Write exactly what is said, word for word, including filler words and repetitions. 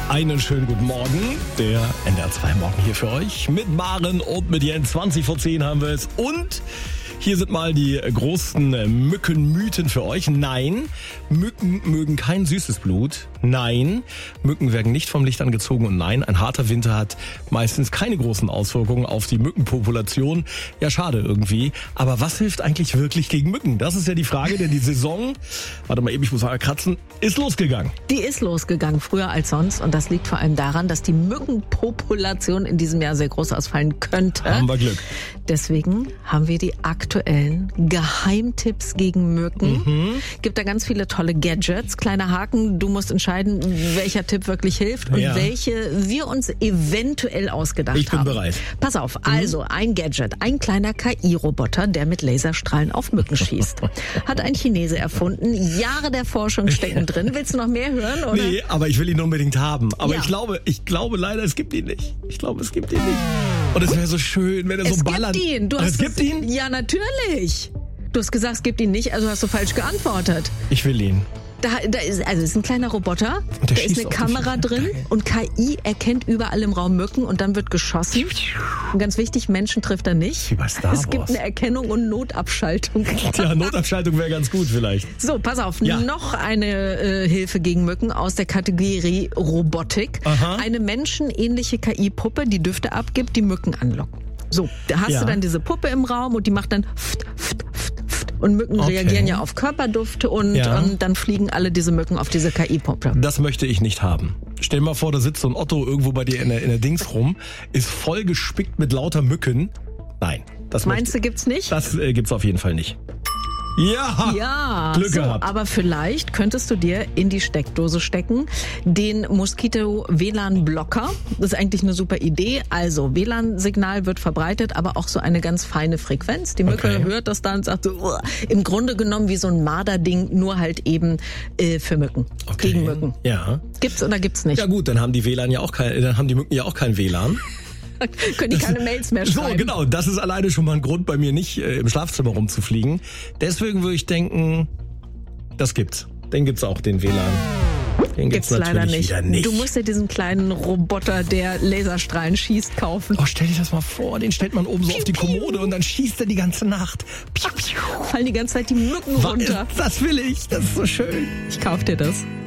Einen schönen guten Morgen. Der N D R zwei Morgen hier für euch. Mit Maren und mit Jens. zwanzig vor zehn haben wir es. Und hier sind mal die großen Mückenmythen für euch. Nein, Mücken mögen kein süßes Blut. Nein, Mücken werden nicht vom Licht angezogen. Und nein, ein harter Winter hat meistens keine großen Auswirkungen auf die Mückenpopulation. Ja, schade irgendwie. Aber was hilft eigentlich wirklich gegen Mücken? Das ist ja die Frage, denn die Saison, warte mal eben, ich muss mal kratzen, ist losgegangen. Die ist losgegangen, früher als sonst. Und das liegt vor allem daran, dass die Mückenpopulation in diesem Jahr sehr groß ausfallen könnte. Haben wir Glück. Deswegen haben wir die aktuellen Geheimtipps gegen Mücken. Mhm. Gibt da ganz viele tolle Gadgets. Kleiner Haken, du musst entscheiden, welcher Tipp wirklich hilft und Ja. welche wir uns eventuell ausgedacht haben. Ich bin bereit. Pass auf, also ein Gadget, ein kleiner K I-Roboter, der mit Laserstrahlen auf Mücken schießt. Hat ein Chinese erfunden. Jahre der Forschung stecken drin. Willst du noch mehr hören? Oder? Nee, aber ich will ihn unbedingt haben. Aber Ja. ich glaube, ich glaube leider, es gibt ihn nicht. Ich glaube, es gibt ihn nicht. Und es wäre so schön, wenn er so Es ballert. gibt ihn. Du Ach, hast es gibt es- ihn? Ja, natürlich. Du hast gesagt, es gibt ihn nicht, also hast du falsch geantwortet. Ich will ihn. Da, da ist, also es ist ein kleiner Roboter, Und der da ist schießt eine auf die Kamera Viecher. drin Geil. und K I erkennt überall im Raum Mücken und dann wird geschossen. Und ganz wichtig, Menschen trifft er nicht. Wie bei Star Es gibt Wars. eine Erkennung und Notabschaltung. Tja, Notabschaltung wäre ganz gut vielleicht. So, pass auf, Ja. noch eine äh, Hilfe gegen Mücken aus der Kategorie Robotik. Aha. Eine menschenähnliche K I-Puppe, die Düfte abgibt, die Mücken anlocken. So, da hast Ja. du dann diese Puppe im Raum und die macht dann pft, pft, pft, pft. Und Mücken Okay. reagieren ja auf Körperdufte und Ja. ähm, dann fliegen alle diese Mücken auf diese K I-Puppe. Das möchte ich nicht haben. Stell dir mal vor, da sitzt so ein Otto irgendwo bei dir in der, in der Dings rum, ist voll gespickt mit lauter Mücken. Nein, das Meinst möchte, du, gibt's nicht? das äh, gibt's auf jeden Fall nicht. Ja, Ja, Glück so, gehabt. aber vielleicht könntest du dir in die Steckdose stecken den Mosquito W L A N-Blocker. Das ist eigentlich eine super Idee. Also W L A N-Signal wird verbreitet, aber auch so eine ganz feine Frequenz. Die Mücke Okay. hört das dann und sagt so, "Uah." Im Grunde genommen wie so ein Marderding, nur halt eben äh, für Mücken, Okay. gegen Mücken. Ja. Gibt's oder gibt's nicht? Ja gut, dann haben die W L A N ja auch kein, dann haben die Mücken ja auch kein W L A N. Können die keine Mails mehr So, schreiben. genau. Das ist alleine schon mal ein Grund, bei mir nicht äh, im Schlafzimmer rumzufliegen. Deswegen würde ich denken, das gibt's. Den gibt's auch, den W L A N. Den gibt's, Gibt's leider natürlich nicht. wieder nicht. Du musst dir diesen kleinen Roboter, der Laserstrahlen schießt, kaufen. Oh, stell dir das mal vor, den stellt man oben so auf die Kommode und dann schießt er die ganze Nacht. Piu, piu. Fallen die ganze Zeit die Mücken Was- runter. Das will ich, das ist so schön. Ich kauf dir das.